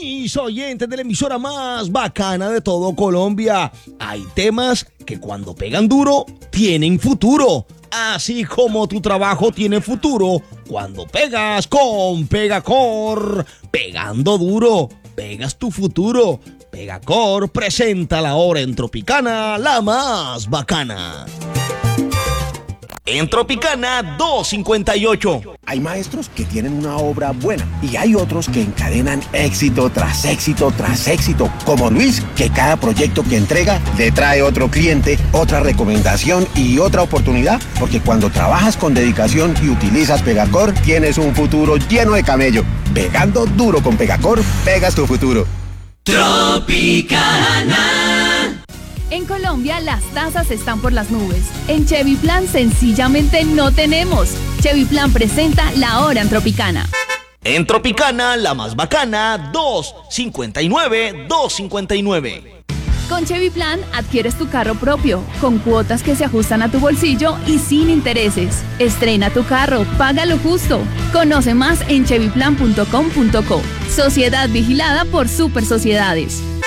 mis oyentes de la emisora más bacana de todo Colombia. Hay temas que cuando pegan duro, tienen futuro. Así como tu trabajo tiene futuro cuando pegas con Pegacor. Pegando duro, pegas tu futuro. Pegacor presenta la hora en Tropicana, la más bacana. En Tropicana 258. Hay maestros que tienen una obra buena y hay otros que encadenan éxito tras éxito tras éxito, como Luis, que cada proyecto que entrega le trae otro cliente, otra recomendación y otra oportunidad, porque cuando trabajas con dedicación y utilizas Pegacor, tienes un futuro lleno de camello. Pegando duro con Pegacor, pegas tu futuro. Tropicana. En Colombia las tasas están por las nubes. En Chevy Plan sencillamente no tenemos. Chevy Plan presenta la hora en Tropicana. En Tropicana, la más bacana, 259. Con Chevy Plan adquieres tu carro propio, con cuotas que se ajustan a tu bolsillo y sin intereses. Estrena tu carro, págalo justo. Conoce más en chevyplan.com.co. Sociedad vigilada por Super Sociedades.